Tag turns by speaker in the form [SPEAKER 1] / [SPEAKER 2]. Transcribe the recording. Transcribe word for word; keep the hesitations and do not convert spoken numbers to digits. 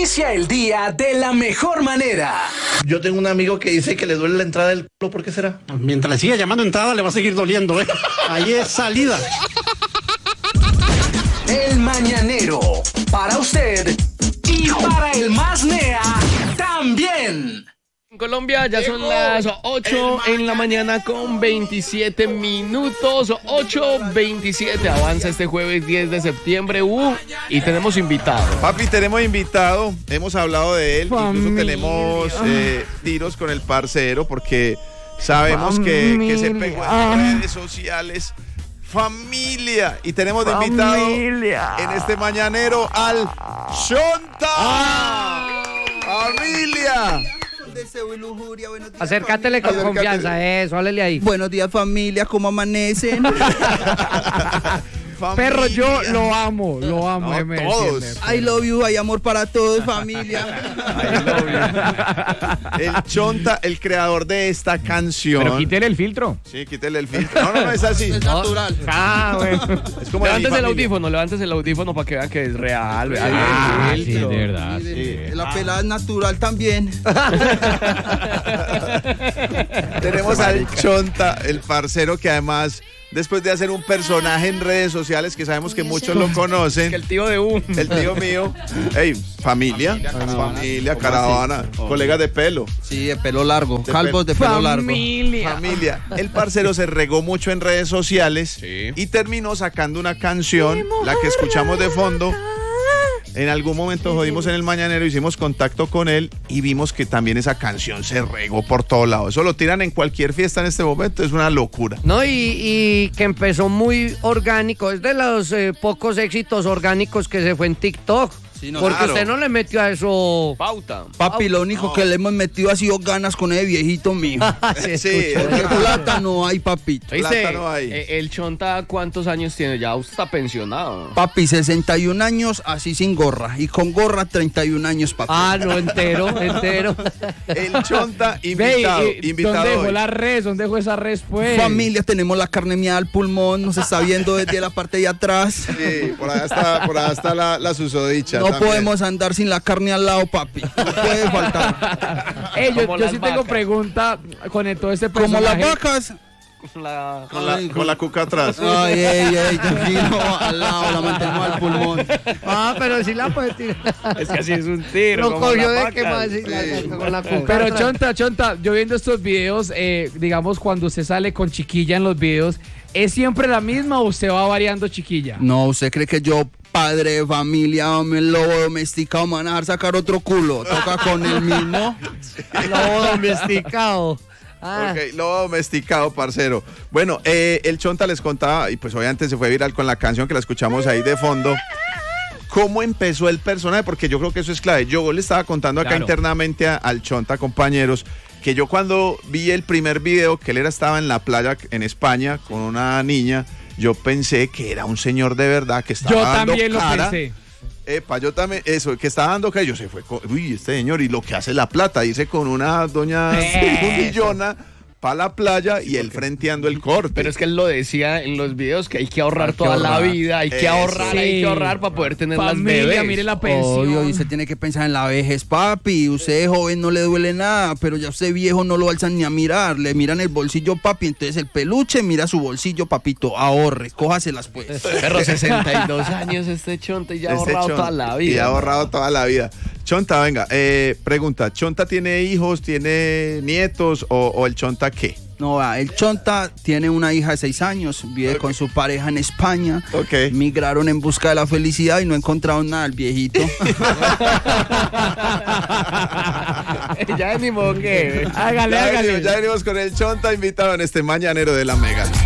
[SPEAKER 1] Inicia el día de la mejor manera.
[SPEAKER 2] Yo tengo un amigo que dice que le duele la entrada del culo, ¿por qué será?
[SPEAKER 3] Mientras le siga llamando entrada, le va a seguir doliendo, ¿eh? Ahí es salida.
[SPEAKER 1] El Mañanero, para usted y para el más nea también.
[SPEAKER 4] En Colombia ya son las ocho en la mañana con veintisiete minutos, ocho veintisiete, avanza este jueves diez de septiembre, uh, y tenemos invitado.
[SPEAKER 5] Papi, tenemos invitado, hemos hablado de él,
[SPEAKER 6] Familia.
[SPEAKER 5] Incluso tenemos eh, tiros con el parcero porque sabemos que, que se pegó en redes sociales. Familia, y tenemos de invitado
[SPEAKER 6] Familia.
[SPEAKER 5] en este mañanero al Chonta.
[SPEAKER 4] Ah.
[SPEAKER 5] Familia.
[SPEAKER 7] Deseo y lujuria, buenos días,
[SPEAKER 6] Acércatele con
[SPEAKER 5] Acércate.
[SPEAKER 6] confianza, eso, háblele ahí.
[SPEAKER 7] Buenos días, familia, ¿cómo amanecen?
[SPEAKER 6] Perro, yo lo amo, lo amo.
[SPEAKER 5] No,
[SPEAKER 6] déjeme
[SPEAKER 5] todos.
[SPEAKER 6] decirle.
[SPEAKER 7] I love you, hay amor para todos, familia.
[SPEAKER 5] El Chonta, el creador de esta canción.
[SPEAKER 6] Pero quítele el filtro.
[SPEAKER 5] Sí, quítele el filtro. No, no, no, es así.
[SPEAKER 7] Es natural.
[SPEAKER 6] Ah, bueno.
[SPEAKER 5] Es como de mi
[SPEAKER 4] Levántese el
[SPEAKER 5] familia.
[SPEAKER 4] audífono, levántese el audífono para que vean que es real. vean
[SPEAKER 6] Ah,
[SPEAKER 4] el
[SPEAKER 6] sí,
[SPEAKER 4] filtro.
[SPEAKER 6] de verdad.
[SPEAKER 7] Y
[SPEAKER 6] Sí.
[SPEAKER 7] de- La pelada es natural también.
[SPEAKER 5] Tenemos al Chonta, el parcero que además, después de hacer un personaje en redes sociales que sabemos que muchos lo
[SPEAKER 4] Que
[SPEAKER 5] conocen,
[SPEAKER 4] el tío de un.
[SPEAKER 5] el tío mío, hey, familia, familia, caravana, colegas de pelo,
[SPEAKER 7] Sí, de pelo largo,
[SPEAKER 5] De
[SPEAKER 7] calvos de pelo largo.
[SPEAKER 6] Familia.
[SPEAKER 5] familia. El parcero se regó mucho en redes sociales
[SPEAKER 4] Sí.
[SPEAKER 5] y terminó sacando una canción, la que escuchamos de fondo. En algún momento jodimos en el mañanero, hicimos contacto con él y vimos que también esa canción se regó por todos lados. Eso lo tiran en cualquier fiesta en este momento, es una locura.
[SPEAKER 6] No, y, y que empezó muy orgánico. Es de los eh, pocos éxitos orgánicos que se fue en TikTok.
[SPEAKER 7] Sí, no,
[SPEAKER 6] porque
[SPEAKER 5] claro.
[SPEAKER 6] usted no le metió a eso.
[SPEAKER 4] Pauta.
[SPEAKER 7] Papi, lo único que le hemos metido ha sido ganas con ese viejito mío.
[SPEAKER 6] Se
[SPEAKER 5] Sí,
[SPEAKER 6] escuchó.
[SPEAKER 7] Porque plata no hay, papito.
[SPEAKER 4] ¿Viste?
[SPEAKER 5] Plátano ahí.
[SPEAKER 4] Eh, El Chonta, ¿cuántos años tiene? Ya usted está pensionado.
[SPEAKER 7] Papi, sesenta y un años, así sin gorra. Y con gorra, treinta y un años, papi.
[SPEAKER 6] Ah, no, entero, entero.
[SPEAKER 5] El Chonta invitado, invitado
[SPEAKER 8] ¿Dónde dejó
[SPEAKER 5] hoy.
[SPEAKER 8] la res? ¿Dónde dejó esa res, pues?
[SPEAKER 7] Familia, tenemos la carne mía al pulmón, nos está viendo desde la parte de atrás.
[SPEAKER 5] Sí, por allá está, por allá está la, la susodicha.
[SPEAKER 7] No
[SPEAKER 5] también.
[SPEAKER 7] podemos andar sin la carne al lado, papi. No puede faltar.
[SPEAKER 8] Ey, yo,
[SPEAKER 4] Como
[SPEAKER 8] yo
[SPEAKER 4] las
[SPEAKER 8] sí tengo
[SPEAKER 4] vacas.
[SPEAKER 8] pregunta con el- todo este
[SPEAKER 7] Como
[SPEAKER 8] personaje.
[SPEAKER 7] las vacas.
[SPEAKER 4] La-
[SPEAKER 5] Con la, con la cuca atrás.
[SPEAKER 7] Ay, ey, ey, tranquilo, al lado, la mantenemos al pulmón.
[SPEAKER 6] Ah, pero sí la puede tirar.
[SPEAKER 4] Es que así es un tiro.
[SPEAKER 6] Lo
[SPEAKER 4] como
[SPEAKER 6] cogió
[SPEAKER 4] la
[SPEAKER 6] de
[SPEAKER 4] vaca.
[SPEAKER 6] que más sí, la- la- con la cuca
[SPEAKER 8] Pero
[SPEAKER 6] atrás.
[SPEAKER 8] Chonta, Chonta, yo viendo estos videos, eh, digamos, cuando usted sale con chiquilla en los videos, ¿es siempre la misma o usted va variando chiquilla?
[SPEAKER 7] No, ¿usted cree que yo, padre de familia, me lobo domesticado, me van a dejar sacar otro culo? Toca con el mismo.
[SPEAKER 6] Lobo domesticado. Ah.
[SPEAKER 5] Ok, lo domesticado, parcero. Bueno, eh, el Chonta les contaba, y pues obviamente se fue viral con la canción que la escuchamos ahí de fondo. ¿Cómo empezó el personaje? Porque yo creo que eso es clave. Yo le estaba contando acá
[SPEAKER 8] Claro.
[SPEAKER 5] internamente a- al Chonta, compañeros, que yo cuando vi el primer video que él era, estaba en la playa en España con una niña, yo pensé que era un señor de verdad que estaba
[SPEAKER 8] Yo
[SPEAKER 5] dando
[SPEAKER 8] también lo
[SPEAKER 5] cara.
[SPEAKER 8] pensé.
[SPEAKER 5] Epa, yo también, eso, que estaba dando cara, yo se fue, con, uy, este señor, y lo que hace la plata, dice con una doña millona para la playa y él frenteando el corte.
[SPEAKER 4] Pero es que él lo decía en los videos que hay que ahorrar
[SPEAKER 7] Hay que
[SPEAKER 4] toda la
[SPEAKER 7] ahorrar.
[SPEAKER 4] vida, hay que
[SPEAKER 5] Eso.
[SPEAKER 4] ahorrar, hay
[SPEAKER 8] Sí.
[SPEAKER 4] que ahorrar para poder tener las
[SPEAKER 8] Familia,
[SPEAKER 4] bebés.
[SPEAKER 8] mire la pensión.
[SPEAKER 7] Obvio, y usted tiene que pensar en la vejez, papi. Usted es joven, no le duele nada, pero ya usted viejo no lo alzan ni a mirar. Le miran el bolsillo, papi. Entonces el peluche mira su bolsillo, papito. Ahorre, cójaselas pues.
[SPEAKER 4] Perro, sesenta y dos años este Chonta y ya ha
[SPEAKER 5] Este
[SPEAKER 4] ahorrado
[SPEAKER 5] Chonta,
[SPEAKER 4] toda la vida.
[SPEAKER 5] Y ha ahorrado toda la vida. Chonta, venga, eh, pregunta, ¿Chonta tiene hijos, tiene nietos o, o el Chonta qué?
[SPEAKER 7] No, va, el Chonta tiene una hija de seis años, vive con su pareja en España.
[SPEAKER 5] Ok.
[SPEAKER 7] Migraron en busca de la felicidad y no encontraron nada, el viejito.
[SPEAKER 4] Ya ni modo que.
[SPEAKER 8] Hágale,
[SPEAKER 5] Ya
[SPEAKER 8] hágale.
[SPEAKER 5] venimos, ya venimos con el Chonta invitado en este mañanero de la Mega.